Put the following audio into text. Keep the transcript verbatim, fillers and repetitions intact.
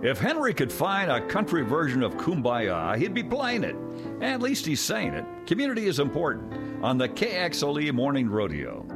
If Henry could find a country version of Kumbaya, he'd be playing it. At least he's saying it. Community is important on the K X L E Morning Rodeo.